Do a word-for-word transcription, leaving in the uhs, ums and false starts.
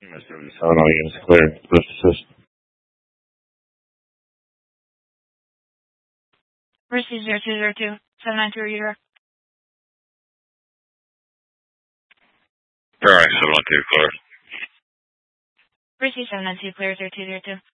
seventy-seven, all units clear. First assist. Receive zero two zero two, seven nine two redirect. Alright, seven nine two, clear. Receive seven nine two, clear zero two zero two.